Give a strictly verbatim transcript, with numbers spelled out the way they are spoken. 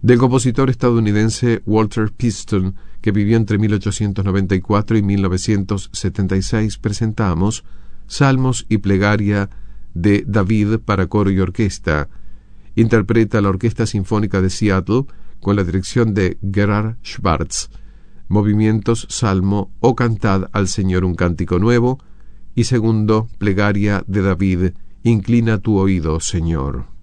Del compositor estadounidense Walter Piston, que vivió entre mil ochocientos noventa y cuatro y mil novecientos setenta y seis, presentamos Salmos y Plegaria de David para coro y orquesta. Interpreta la Orquesta Sinfónica de Seattle con la dirección de Gerhard Schwartz. Movimientos Salmo o Cantad al Señor un cántico nuevo, y segundo, Plegaria de David, Inclina tu oído, Señor.